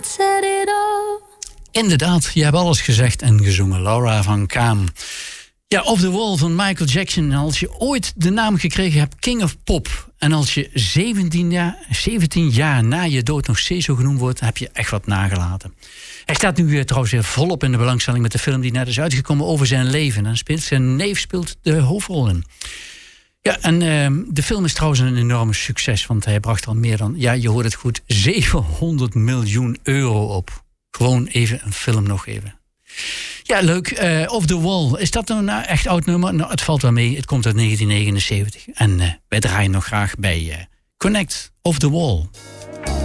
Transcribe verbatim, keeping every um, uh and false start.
said it all. Inderdaad, je hebt alles gezegd en gezongen. Laura van Kaam. Ja, Off the Wall van Michael Jackson. En als je ooit de naam gekregen hebt King of Pop, en als je zeventien jaar, zeventien jaar na je dood nog steeds zo genoemd wordt, heb je echt wat nagelaten. Hij staat nu weer trouwens weer volop in de belangstelling met de film die net is uitgekomen over zijn leven. En speelt, zijn neef speelt de hoofdrol in. Ja, en uh, de film is trouwens een enorme succes, want hij bracht al meer dan, ja, je hoort het goed, zevenhonderd miljoen euro op. Gewoon even een film nog even. Ja, leuk. Uh, Off the Wall. Is dat een uh, echt oud nummer? Nou, het valt wel mee. Het komt uit negentien negenenzeventig. En uh, wij draaien nog graag bij uh, Connect, Off the Wall.